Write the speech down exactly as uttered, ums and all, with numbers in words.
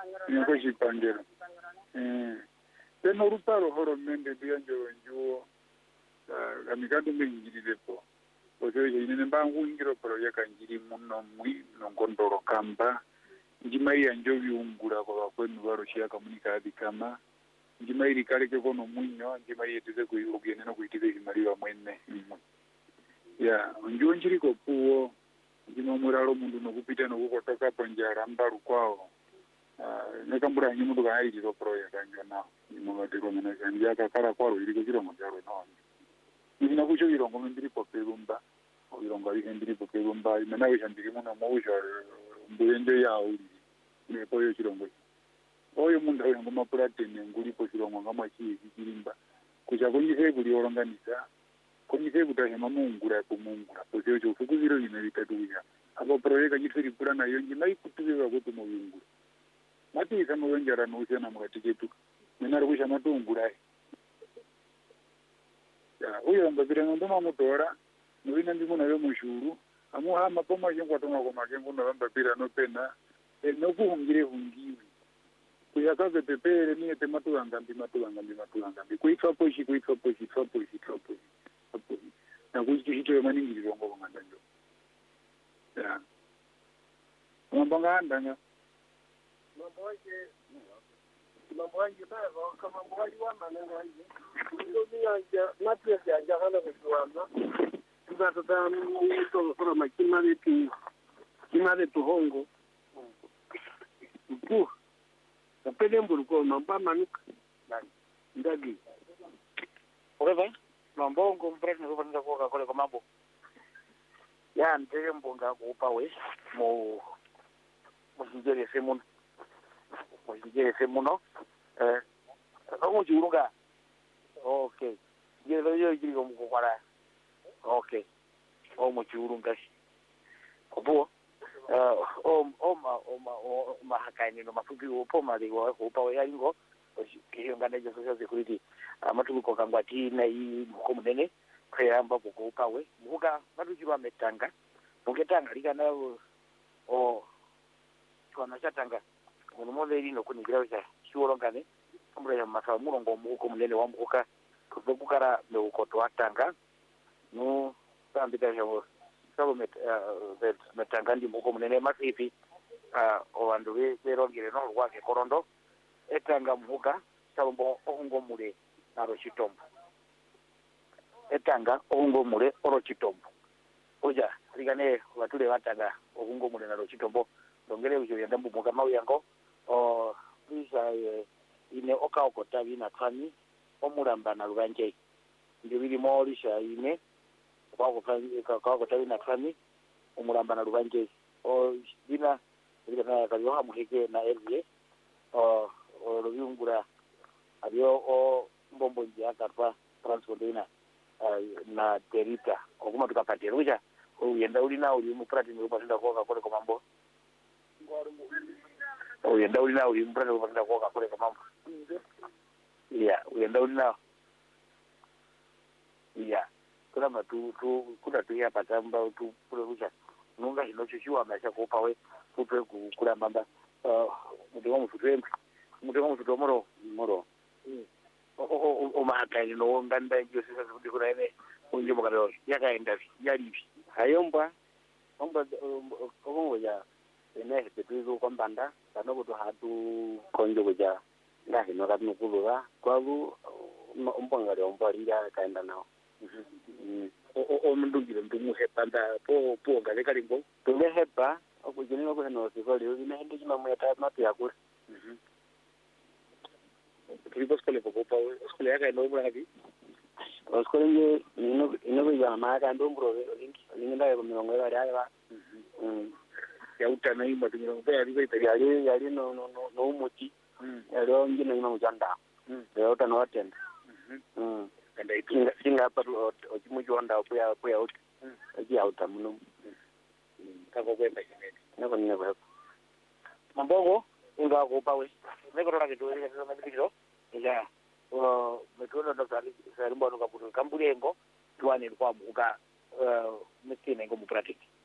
Niko chipangero. Eh. Teno ruparo horomende bianjo njuo. Uh, amikadu mingirirepo. Ojo yine mbangu ingiro project njiri muno mwi nongondoro kamba. Njimai yanjo biungura kwa kwenu barushia komunika kama. Njimai rikaleke kono mwinyo, njimai yeteze kuyugene no kuitike himaliwa mwene. Ya, njuo njiri ko puo. Njima muralo mundu no kupita no kukotoka ponjara mbaru kwao. Uh, nekambura nyimu duka hai jiro project anjo na. Mwagatiko meneka njaka kara kwaro iriko jiro mojaro no. Nina kucho irongo mbiri popelumba, irongo ari mbiri popelumba, mena wisha mbiri muna mwisha mbende ya uli, ne poyo chirongo. Oyo munda oyo ngoma pratene nguri po chirongo ngama chi chirimba. Kucha kunjise kuli oranganisa, kunjise kutahema mungura ku mungura, poyo cho fukuziro ine bitatuya. Abo project nyifiri pura na yo nyimai kutuwe kuti mu bingura. Mati isa mu wenjara no usena mu gatiketu. Mena rukusha matungura. Ya, uyo mbabira ndoma mutora, nubina ndimu na yo mushuru, amuha mapoma yengwa toma kwa magengo na mbabira no pena, e no kuhungire hungiwi. Kuyakaze pepere ni ete matu angambi matu angambi matu angambi. Kuitwa poshi kuitwa poshi kuitwa poshi kuitwa poshi. Na kuitu hito yo maningi lirongo kwa ngandanjo. Ya. Mwambanga andanga. Mwamboje mambo yangu bado kama mwali wa maneno hivi ndio ndio natia ya jana kwa tunataka mtu kwa makina letu kina letu hongo mpu kapele mburuko mamba manuka ndagi oreva mambongo mbrek na kupanda kwa kole kwa mambo ya ndege mbonga kupa we mo mjere semu mjere semu no eh omo jurunga okay je lo yo jiri ko kwara okay omo jurunga obo eh om oma oma oma hakaini no mafuki opo mali wa opa wa yango kiyo ngane je social security amatu ko kangwati na i ko munene kuyamba ko opa we muka matujirwa metanga mugetanga likana o twana chatanga muno modeli no kunigira cha shuorongane ambura ya masa murongo muko munene wa muka kuzokukara me ukoto atanga no sambita jawo sabo met metanga ndi muko munene masipi ah o anduwe berongire no wake korondo etanga muka sabo ohungo mure naro chitombo etanga ohungo mure oro chitombo oja rigane watule watanga ohungo mure naro chitombo dongere ujo yanda mbuka mawu yango o bisa ine oka okota bina twani omulamba na lubanje ndio bili molisha ine kwa kufanya kwa okota bina twani omulamba na lubanje o bina bili na kali wa muheke na elye o o rubiungura abyo o mbombo njia katwa transportina na terita okuma tukapateruja uyenda uli na uli muprati ngo pasenda kwa kole kwa mambo uyenda uli na uli muprati ngo pasenda kwa kole kwa mambo iya uyenda uli na iya kuna matu tu kuna tu ya patamba tu kuruja nunga hinocho chiwa masha kupa we kupe kula mamba uh mudiwa mufutwe mudiwa mufutwe moro moro o o o makai no nganda ndio sasa kuti kuna ene unje mukalo yakaenda yalipi hayomba omba ogongoja ene hepetuzo kwambanda kana kuti hatu konjo kuja ndahi no katno kulura kwalu ombangale ombalinga kaenda nawo o o mndungire ndungu hepanda po po ngale kalimbo tule hepa okujinira ko no sikole ine ndi chimamu yata matu yakule Tribos kole poco pa skole yaka no mura ngapi skole nge ino ino ya maka ndombro linki linda ko mirongo ya ya mm ya utana imba tinyo ya ribe ya ya no no no umuti ya ro ngina ina mujanda ya utana watenda mm kanda ikinga singa pa ochimujonda opo ya opo ya uti ya utamuno kako kwenda kimeti nako nina kwa mambongo inga ko pawe neko tora kitu ile kama bidiro ya o metono ndo sari sari mbono kabuto kambulengo tuane kwa muka uh mtine ngo mu practice